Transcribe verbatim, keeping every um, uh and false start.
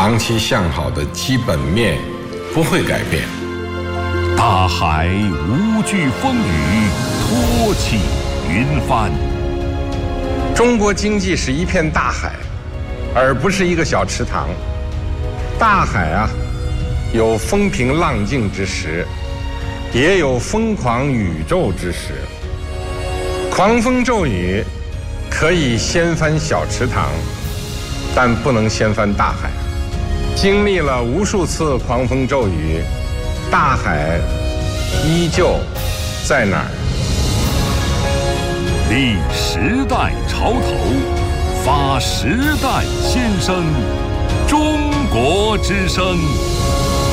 长期向好的基本面不会改变。 大海无惧风雨，托起云帆。 中国经济是一片大海，而不是一个小池塘。大海啊，有风平浪静之时，也有疯狂宇宙之时。狂风骤雨可以掀翻小池塘，但不能掀翻大海。经历了无数次狂风骤雨，大海依旧在哪儿？ 立时代潮头，发时代先声，中国之声。